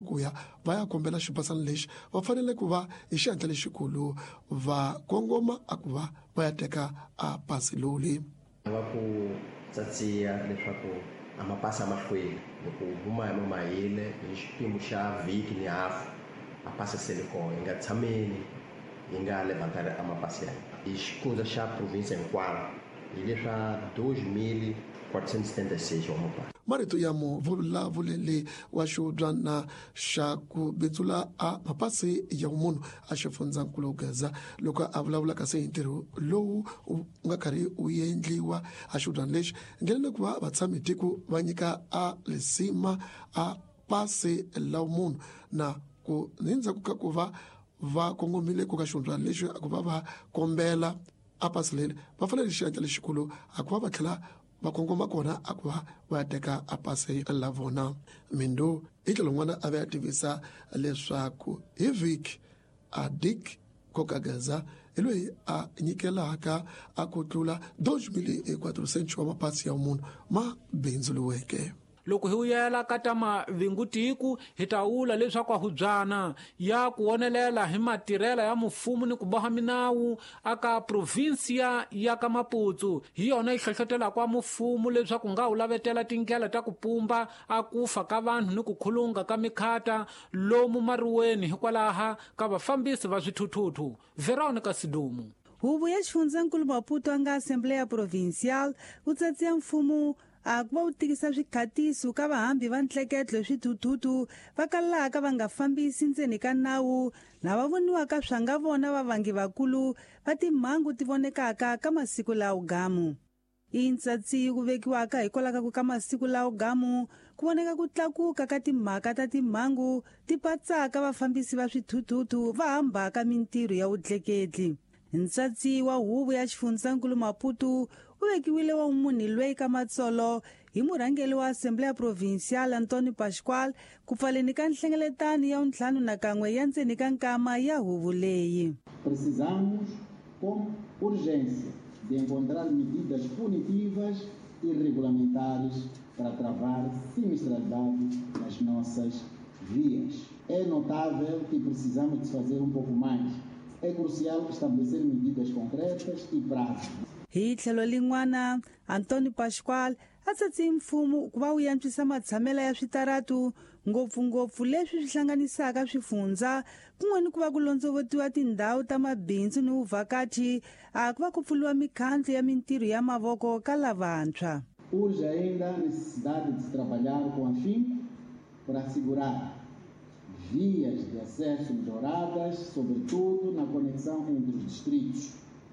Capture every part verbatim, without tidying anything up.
kuya va ya kombela xipasani lexi va fanele ku va hi xihatla lexikulu va kongoma a ku va va ya teka a pasi lowu leyi va ku tsatsiya leswaku amapasi amahlweni loko huma hi mahile hi xipimo xa vhiki ni hafu a pasi se le kona hi nga tshameni hi nga levantari amapasi ya hi xifundza xa province hinkwayo hi leswa dois mil quatrocentos e setenta e seis wa mapasi marito ya muvulavuleli wa xudwana xa ku bindzula a mapasi ya munhu a xifundzankulu Gaza loko a vulavula kasi hi ntirho lowu u nga karhi u endliwa a xudwana lexi ndlela ku va vatshami tiko va nyika a lisima a pasi la munhu na ku ndzhaku ka ku va va kongomile ku ka xudwana lexi ku va va kombela a pasi leri va fanele xihatla lexikulu a ku va va tlhela va kongoma kona a ku va va ya teka a pasi la vona Mindu hi tlhelo n'wana a va ya tivisa leswaku hi vhiki a Dick Kokagaza hi loyi a nyikelaka a ku tlula dois mil quatrocentos wa mapasi ya munhu ma bindzuriweke. Loko hi uyela ka ta mavingutiku hi ta vula leswaku a hubyana ya ku wonelela hi matirhela ya mfumo ni ku boha minawu aka provincia ya ka Maputsu hi yona yi hlohlotela kwa mfumo leswaku nga wu lavetela tindlela ta ku pumba a kufa ka vanhu ni ku khulunga ka mikhata lomu mariweni hikwalaha ka vafambisi va swithuthuthu. Veronica Sidumu. Huvo ya xifundzankulu Maputo anga Assembleya Provincial u tsatsiya mfumo a ku va u tikisa swikhatiso ka vahambi va ntleketlo hi swithuthuthu va kalaka va nga fambisi ndzeni ka nawu lava voniwaka swa nga vona vavangi vakulu va timhangu ti vonekaka ka masiku lawo gamu. I ntsatsi ku vekiwaka hikwalaho ka masiku lawo gamu ku voneka ku tlakuka ka timhaka ta timhangu ti patsaka vafambisi va swithuthuthu va hambaka mintirho ya vutleketli. Ntsatsi wa huvo ya xifundzankulu Maputo u vekiwile wa munhu loyi ka matsolo hi murhangeli wa Assembleya Provincial Antônio Pascoal ku pfaleni ka nhlengeletano ya ntlhanu na kan'we ya ndzeni ka nkama ya huvo leyi. Precisamos com urgência de encontrar medidas punitivas e regulamentares para travar sinistralidade nas nossas vias. É notável que precisamos de fazer um pouco mais. É crucial estabelecer medidas concretas e práticas. Hi tlhelo lin'wana Antônio Pascoal a tsatsi mfumo ku va wu yantswisa matshamelo ya switaratu ngopfungopfu leswi swi hlanganisaka swifundza kun'wana ku va ku londzovetiwa tindhawu ta mabindzu ni vuvhakati a ku va ku pfuliwa mikhandlo ya mintirho ya mavoko ka lavantshwa. Urge ainda a necessidade de se trabalhar com afinco para assegurar vias de acesso melhoradas, sobretudo na conexão entre os distritos,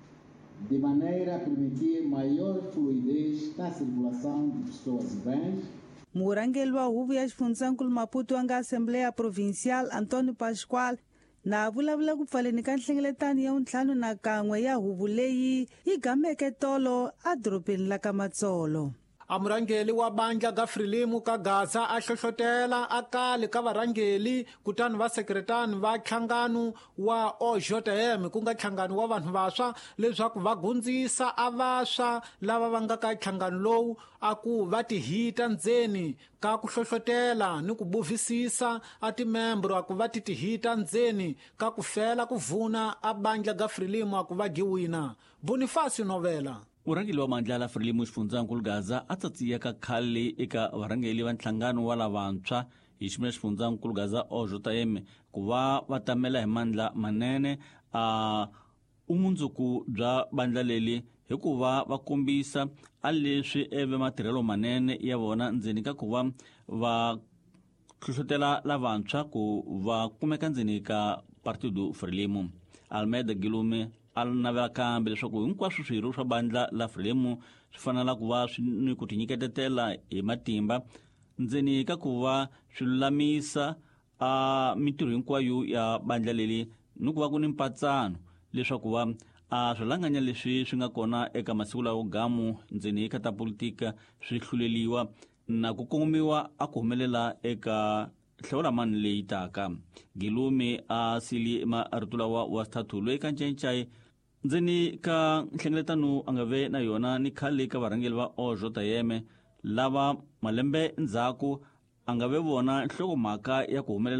de maneira a permitir maior fluidez na circulação de pessoas e bens. Murangeli wa huvo ya xifundzankulu Maputo anga Assembleya Provincial Antônio Pascoal na vulavula ku pfaleni ka nhlengeletano ya ntlhanu na kan'we ya huvo leyi yi gameke tolo a dorobeni la ka Matsolo. Amurangeli wa bandla ga Frelimu ka Gaza a hlohlotela akale ka varangeli kutani va sekretani va nhlangano wa O J M ku nga nhlangano wa vanhu vaswa leswaku va gundzisa a vaswa lava va nga ka nhlangano lowu a ku va tihita ndzeni ka ku hlohlotela ni ku buvisisa a timembro a ku va tihita ndzeni ka ku fela ku vuna a bandla ga Frelimu a ku va giwina. Bonifacio Novela. Murangeli wa mandla la Frelimu xifundzankulu Gaza a tsatsiya ka khale eka varangeli va nhlangano wa lavantshwa hi ximila xifundzankulu Gaza O J M ku va va tamela hi mandla manene a umundzuku bya bandla leli hi ku va va kombisa a leswi eve matirhelo manene ya vona ndzeni ka ku va va hlohlotela lavantshwa ku va kumeka ndzeni ka Partido Frelimu. Almeida Gilume a navela kambe leswaku hinkwaswo swirho swa bandla la Frelimu swi fanela ku va swi ni ku tinyiketetela hi matimba ndzeni ka ku va swi lulamisa a mintirho hinkwayo ya bandla leli ni ku va ku ni mpatsano leswaku va a swilanganya leswi swi nga kona eka masiku lawo gamu ndzeni ka ta politika swi hluleliwa na ku kongomiwa a ku humelela eka hlawulamani leyi taka. Gilume a sili marito lawa wa statu loyi ka ncayincayi ndzeni ka nhlengeletano a nga ve na yona ni khale ka varhangeli va O J M lava malembe ndzhaku a nga ve vona nhlokomhaka ya ku humelela